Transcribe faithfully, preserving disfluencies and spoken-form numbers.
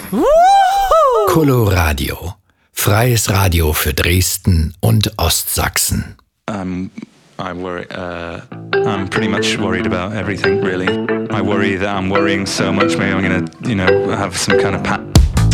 Coloradio. Freies Radio für Dresden und Ostsachsen. Um, I worry, uh, I'm pretty much worried about everything, really. I worry that I'm worrying so much, maybe I'm going to, you know, have some kind of pa-